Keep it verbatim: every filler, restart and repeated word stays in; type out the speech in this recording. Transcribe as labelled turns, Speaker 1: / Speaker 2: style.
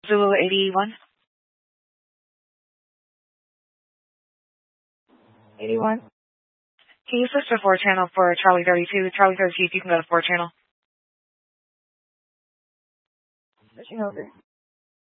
Speaker 1: Zulu eighty-one. eighty-one. Can you switch to four channel for Charlie thirty-two? Charlie thirty-two, if you can go to four channel. Switching over.